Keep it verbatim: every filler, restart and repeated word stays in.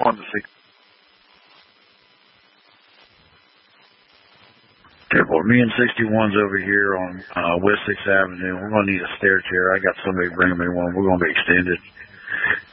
On the six. Okay, well, me and sixty-one's over here on uh, West sixth Avenue. We're going to need a stair chair. I got somebody bringing me one. We're going to be extended.